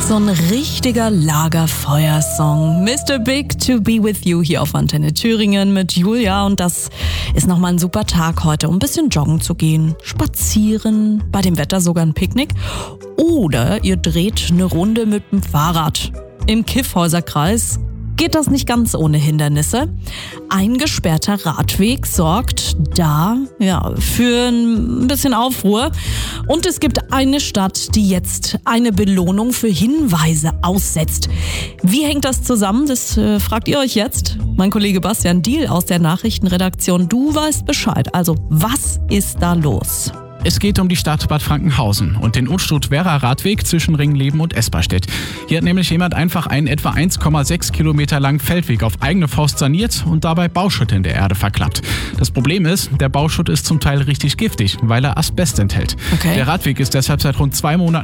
So ein richtiger Lagerfeuersong. Mr. Big to be with you hier auf Antenne Thüringen mit Julia. Und das ist nochmal ein super Tag heute, um ein bisschen joggen zu gehen, spazieren, bei dem Wetter sogar ein Picknick. Oder ihr dreht eine Runde mit dem Fahrrad. Im Kyffhäuserkreis geht das nicht ganz ohne Hindernisse. Ein gesperrter Radweg sorgt da für ein bisschen Aufruhr. Und es gibt eine Stadt, die jetzt eine Belohnung für Hinweise aussetzt. Wie hängt das zusammen? Das fragt ihr euch jetzt. Mein Kollege Bastian Diehl aus der Nachrichtenredaktion. Du weißt Bescheid. Also, was ist da los? Es geht um die Stadt Bad Frankenhausen und den Unstrut-Werra-Radweg zwischen Ringleben und Esperstedt. Hier hat nämlich jemand einfach einen etwa 1,6 Kilometer langen Feldweg auf eigene Faust saniert und dabei Bauschutt in der Erde verklappt. Das Problem ist, der Bauschutt ist zum Teil richtig giftig, weil er Asbest enthält. Okay. Der Radweg ist deshalb seit rund 2 Monaten